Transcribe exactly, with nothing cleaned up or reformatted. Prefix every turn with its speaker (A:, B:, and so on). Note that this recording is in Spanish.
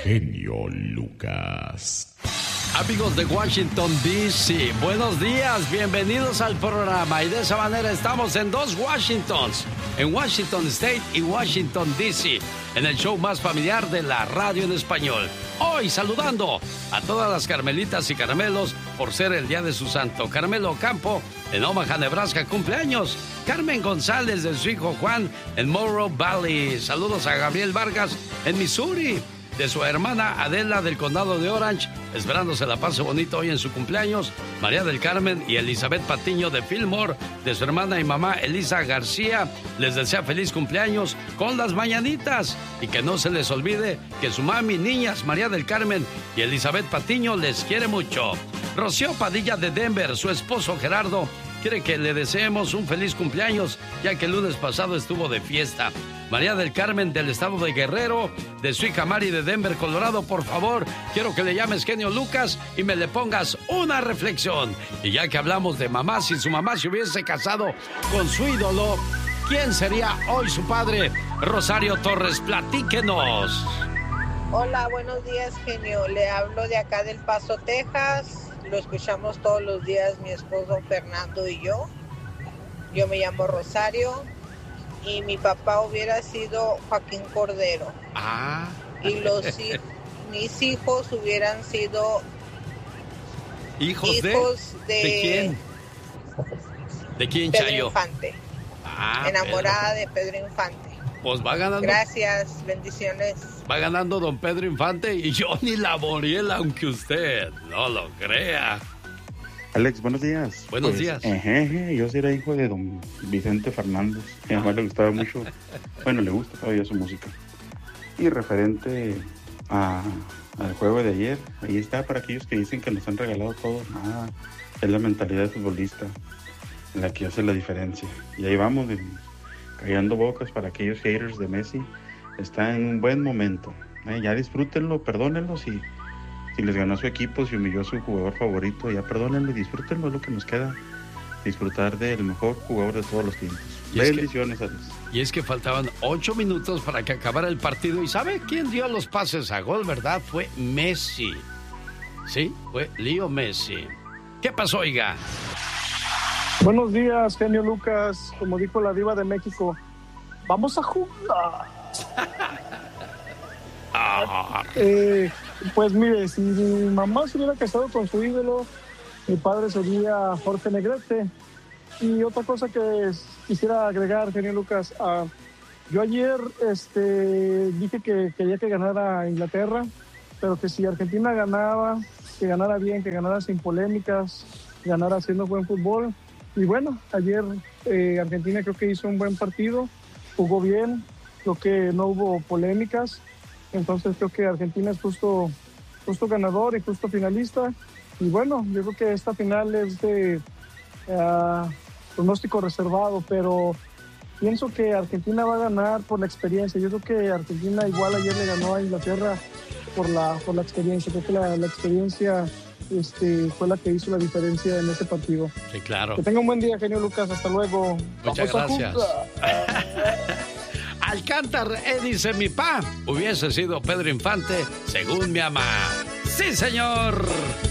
A: genio Lucas.
B: Amigos de Washington, D C, buenos días, bienvenidos al programa. Y de esa manera estamos en dos Washingtons, en Washington State y Washington, D C, en el show más familiar de la radio en español. Hoy saludando a todas las Carmelitas y Carmelos por ser el día de su santo. Carmelo Campo en Omaha, Nebraska, cumpleaños. Carmen González de su hijo Juan en Morrow Valley. Saludos a Gabriel Vargas en Missouri, de su hermana Adela del condado de Orange, esperando se la pase bonito hoy en su cumpleaños. María del Carmen y Elizabeth Patiño de Fillmore, de su hermana y mamá Elisa García, les desea feliz cumpleaños con las mañanitas. Y que no se les olvide que su mami, niñas, María del Carmen y Elizabeth Patiño, les quiere mucho. Rocío Padilla de Denver, su esposo Gerardo, quiere que le deseemos un feliz cumpleaños, ya que el lunes pasado estuvo de fiesta. María del Carmen del estado de Guerrero, de su hija Mari de Denver, Colorado, por favor, quiero que le llames genio Lucas y me le pongas una reflexión. Y ya que hablamos de mamá, si su mamá se hubiese casado con su ídolo, ¿quién sería hoy su padre? Rosario Torres, platíquenos.
C: Hola, buenos días, genio. Le hablo de acá del Paso, Texas. Lo escuchamos todos los días mi esposo Fernando y yo. Yo me llamo Rosario y mi papá hubiera sido Joaquín Cordero.
B: Ah.
C: Y los mis hijos hubieran sido
B: hijos,
C: hijos
B: de,
C: de
B: ¿de quién? ¿De quién,
C: Pedro
B: Chayo?
C: Infante.
B: Ah,
C: enamorada
B: Pedro.
C: de Pedro Infante.
B: Pues va ganando.
C: Gracias, bendiciones.
B: Va ganando don Pedro Infante y Johnny Laboriel, aunque usted no lo crea.
D: Alex, buenos días.
B: Buenos
D: pues,
B: días.
D: Eje, yo sí era hijo de don Vicente Fernández. A mi mamá le gustaba mucho, bueno, le gusta todavía su música. Y referente a, al juego de ayer, ahí está para aquellos que dicen que nos han regalado todo. Nada, es la mentalidad de futbolista la que hace la diferencia. Y ahí vamos, de, callando bocas para aquellos haters de Messi. Está en un buen momento. Eh, ya disfrútenlo, perdónenlos y si les ganó su equipo, si humilló a su jugador favorito, ya perdónenlo y disfrútenlo, es lo que nos queda. Disfrutar del mejor jugador de todos los tiempos.
B: Y es
D: Bendiciones,
B: que,
D: Alex.
B: Y es que faltaban ocho minutos para que acabara el partido. ¿Y sabe quién dio los pases a gol, verdad? Fue Messi. Sí, fue Leo Messi. ¿Qué pasó, oiga?
E: Buenos días, genio Lucas. Como dijo la diva de México, vamos a jugar.
B: Ah.
E: Eh, pues mire, si mi mamá se hubiera casado con su ídolo, mi padre sería Jorge Negrete. Y otra cosa que quisiera agregar, genio Lucas, uh, yo ayer este, dije que quería que ganara Inglaterra, pero que si Argentina ganaba, que ganara bien, que ganara sin polémicas, ganara haciendo buen fútbol. Y bueno, ayer eh, Argentina creo que hizo un buen partido, jugó bien, creo que no hubo polémicas. Entonces creo que Argentina es justo, justo ganador y justo finalista. Y bueno, yo creo que esta final es de uh, pronóstico reservado, pero pienso que Argentina va a ganar por la experiencia. Yo creo que Argentina igual ayer le ganó a Inglaterra por la, por la experiencia. Creo que la, la experiencia este, fue la que hizo la diferencia en ese partido.
B: Sí, claro.
E: Que tenga un buen día, genio Lucas. Hasta luego.
B: Muchas
E: Vamos
B: gracias. Alcántar, eh, dice mi pa, hubiese sido Pedro Infante, según mi mamá. ¡Sí, señor!